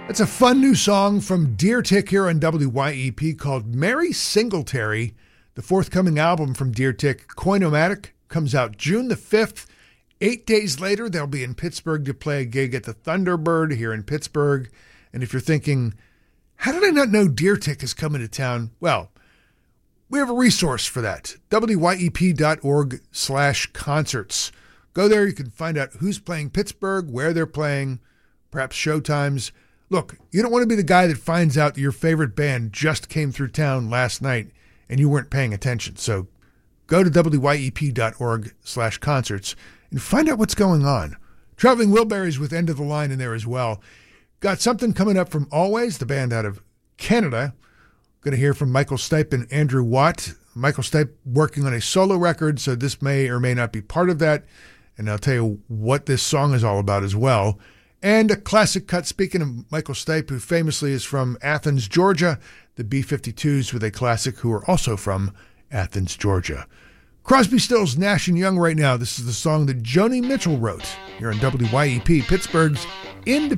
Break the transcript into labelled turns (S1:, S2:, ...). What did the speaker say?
S1: It's a fun new song from Deer Tick here on WYEP called Mary Singletary. The forthcoming album from Deer Tick, Coinomatic, comes out June the 5th. 8 days later, they'll be in Pittsburgh to play a gig at the Thunderbird here in Pittsburgh. And if you're thinking, how did I not know Deer Tick is coming to town? Well, we have a resource for that. WYEP.org/concerts. Go there. You can find out who's playing Pittsburgh, where they're playing, perhaps showtimes. Look, you don't want to be the guy that finds out that your favorite band just came through town last night and you weren't paying attention. So go to WYEP.org/concerts and find out what's going on. Traveling Wilburys with End of the Line in there as well. Got something coming up from Always, the band out of Canada. Going to hear from Michael Stipe and Andrew Watt. Michael Stipe working on a solo record, so this may or may not be part of that. And I'll tell you what this song is all about as well. And a classic cut, speaking of Michael Stipe, who famously is from Athens, Georgia, the B-52s with a classic who are also from Athens, Georgia. Crosby, Stills, Nash & Young right now. This is the song that Joni Mitchell wrote here on WYEP, Pittsburgh's independent